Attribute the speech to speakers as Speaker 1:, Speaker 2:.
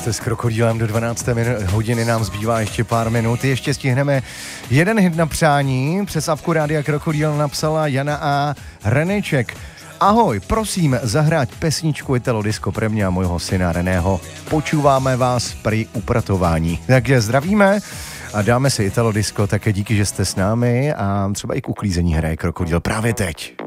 Speaker 1: jste s Krokodýlem do 12. hodiny, nám zbývá ještě pár minut. Ještě stihneme jeden hit na přání. Přes apku Rádia Krokodýl napsala Jana A. Reneček. Ahoj, prosím, zahrát pesničku Italo Disco pre mňa a mojho syna Reného. Počúváme vás pri upratování. Takže zdravíme a dáme si Italo Disco, také díky, že jste s námi a třeba i k uklízení hraje Krokodýl právě teď.